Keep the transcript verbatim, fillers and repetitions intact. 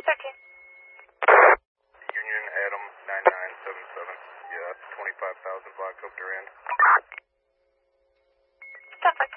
thirteen. Union Adam nine nine seven seven. Yeah, twenty-five thousand block up Durand. ten five.